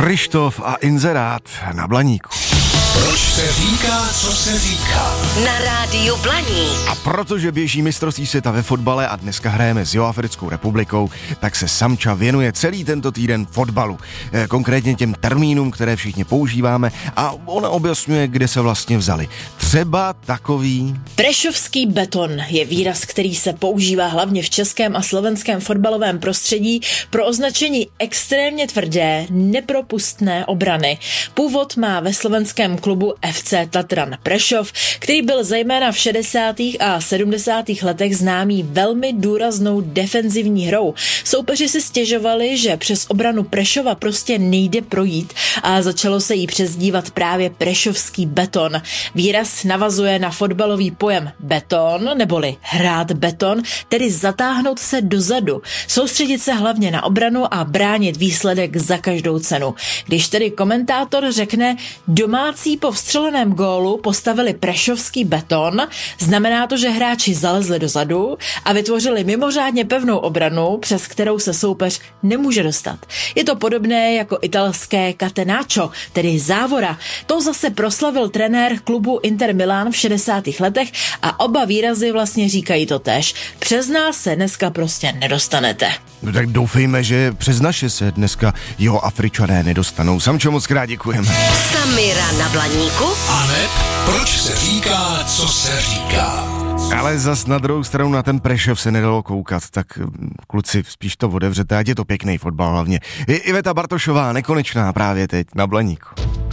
Kryštof a inzerát na Blaníku. Proč se říká, co se říká? Na rádiu Blaník. A protože běží mistrovství světa ve fotbale a dneska hrajeme s Jihoafrickou republikou, tak se Samča věnuje celý tento týden fotbalu. Konkrétně těm termínům, které všichni používáme, a ona objasňuje, kde se vlastně vzali. Třeba takový... Prešovský beton je výraz, který se používá hlavně v českém a slovenském fotbalovém prostředí pro označení extrémně tvrdé, nepropustné obrany. Původ má ve slovenském klubu FC Tatran Prešov, který byl zejména v 60. a 70. letech známý velmi důraznou defenzivní hrou. Soupeři si stěžovali, že přes obranu Prešova prostě nejde projít a začalo se jí přezdívat právě prešovský beton. Výraz navazuje na fotbalový pojem beton, neboli hrát beton, tedy zatáhnout se dozadu, soustředit se hlavně na obranu a bránit výsledek za každou cenu. Když tedy komentátor řekne domácí po vstřeleném gólu postavili prešovský beton, znamená to, že hráči zalezli dozadu a vytvořili mimořádně pevnou obranu, přes kterou se soupeř nemůže dostat. Je to podobné jako italské catenaccio, tedy závora. To zase proslavil trenér klubu Inter Milan v 60. letech a oba výrazy vlastně říkají to též. Přes nás se dneska prostě nedostanete. No tak doufejme, že přes naše se dneska Jihoafričané nedostanou. Samčo, moc krát děkujeme. Samira na Blaníku. Aneb, proč se říká, co se říká? Ale zas na druhou stranu na ten Prešov se nedalo koukat, tak kluci spíš to otevřete, ať je to pěkný fotbal hlavně. Iveta Bartošová, Nekonečná právě teď na Blaníku.